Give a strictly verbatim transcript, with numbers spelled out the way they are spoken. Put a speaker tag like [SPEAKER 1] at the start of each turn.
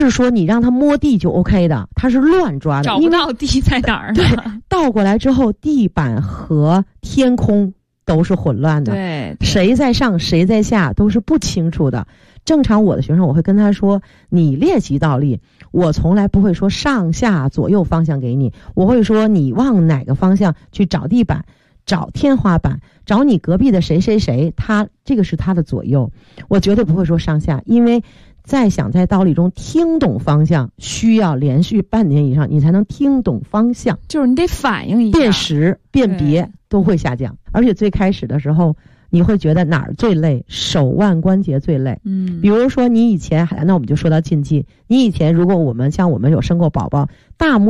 [SPEAKER 1] 是说你让他摸地就 OK 的，他是乱抓的，
[SPEAKER 2] 找不到地在哪儿。
[SPEAKER 1] 对，倒过来之后，地板和天空都是混乱的，
[SPEAKER 2] 对，
[SPEAKER 1] 谁在上谁在下都是不清楚的。正常我的学生我会跟他说，你练习倒立，我从来不会说上下左右方向给你，我会说你往哪个方向去找地板，找天花板，找你隔壁的谁谁谁，他这个是他的左右，我绝对不会说上下，因为再想在倒立中听懂方向，需要连续半年以上，你才能听懂方向，
[SPEAKER 2] 就是你得反应一下，
[SPEAKER 1] 辨识辨别都会下降。而且最开始的时候你会觉得哪儿最累，手腕关节最累。
[SPEAKER 2] 嗯，
[SPEAKER 1] 比如说你以前，那我们就说到禁忌，你以前如果我们像我们有生过宝宝，大拇